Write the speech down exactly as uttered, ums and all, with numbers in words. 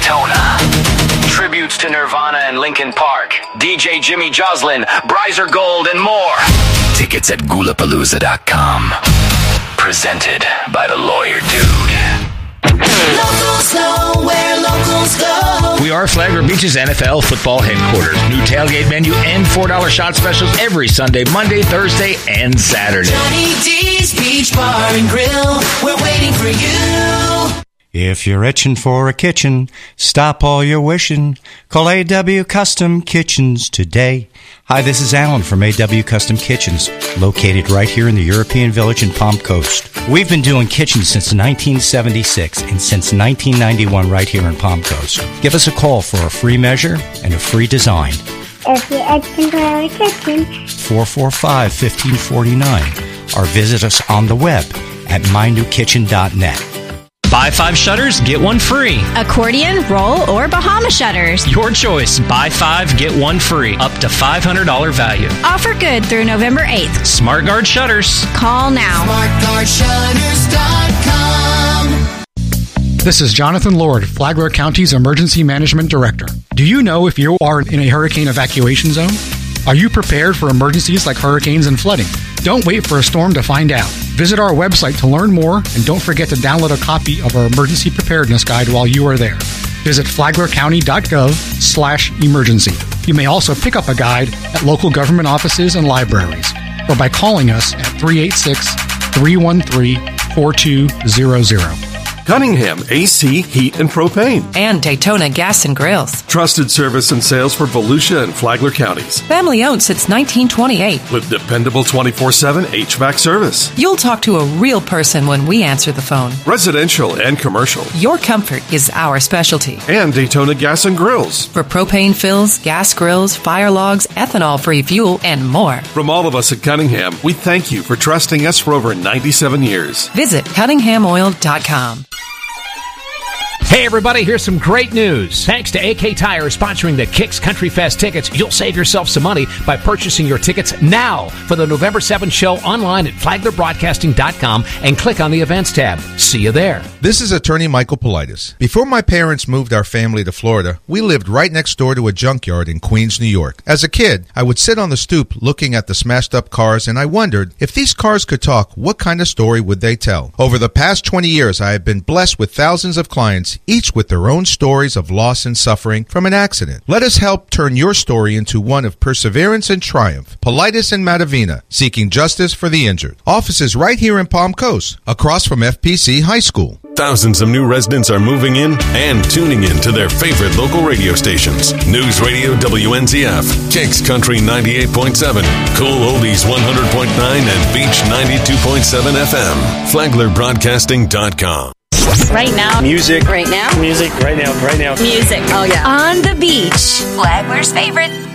Daytona. Tributes to Nirvana and Linkin Park, D J Jimmy Joslin, Bryzer Gold, and more. Tickets at Gula Palooza dot com. Presented by the Lawyer Dude. Locals go where locals go. We are Flagler Beach's N F L football headquarters. New tailgate menu and four dollar shot specials every Sunday, Monday, Thursday, and Saturday. Johnny D's Beach Bar and Grill. We're waiting for you. If you're itching for a kitchen, stop all your wishing. Call A W Custom Kitchens today. Hi, this is Alan from A W Custom Kitchens, located right here in the European Village in Palm Coast. We've been doing kitchens since nineteen seventy-six and since nineteen ninety-one right here in Palm Coast. Give us a call for a free measure and a free design. If you're itching for a kitchen, four four five, one five four nine, or visit us on the web at my new kitchen dot net. Buy five shutters, get one free. Accordion, roll, or Bahama shutters. Your choice. Buy five, get one free. Up to five hundred dollars value. Offer good through November eighth. SmartGuard Shutters. Call now. smart guard shutters dot com. This is Jonathan Lord, Flagler County's Emergency Management Director. Do you know if you are in a hurricane evacuation zone? Are you prepared for emergencies like hurricanes and flooding? Don't wait for a storm to find out. Visit our website to learn more, and don't forget to download a copy of our emergency preparedness guide while you are there. Visit flagler county dot gov slash emergency. You may also pick up a guide at local government offices and libraries, or by calling us at three eight six, three one three, four two zero zero. Cunningham A C, Heat, and Propane. And Daytona Gas and Grills. Trusted service and sales for Volusia and Flagler counties. Family owned since nineteen twenty-eight. With dependable twenty-four seven H V A C service. You'll talk to a real person when we answer the phone. Residential and commercial. Your comfort is our specialty. And Daytona Gas and Grills. For propane fills, gas grills, fire logs, ethanol-free fuel, and more. From all of us at Cunningham, we thank you for trusting us for over ninety-seven years. Visit cunningham oil dot com. Hey everybody, here's some great news. Thanks to A K Tire sponsoring the Kicks Country Fest tickets, you'll save yourself some money by purchasing your tickets now for the November seventh show online at flagler broadcasting dot com and click on the events tab. See you there. This is attorney Michael Politis. Before my parents moved our family to Florida, we lived right next door to a junkyard in Queens, New York. As a kid, I would sit on the stoop looking at the smashed up cars, and I wondered, if these cars could talk, what kind of story would they tell? Over the past twenty years, I have been blessed with thousands of clients, each with their own stories of loss and suffering from an accident. Let us help turn your story into one of perseverance and triumph. Politis and Matavina, seeking justice for the injured. Offices right here in Palm Coast, across from F P C High School. Thousands of new residents are moving in and tuning in to their favorite local radio stations. News Radio W N Z F, Kicks Country ninety-eight point seven, Cool Oldies one hundred point nine, and Beach ninety-two point seven F M. flagler broadcasting dot com. Right now. Music. Right now. Music. Right now. Right now. Music. Oh, yeah. On the beach. Flagler's favorite.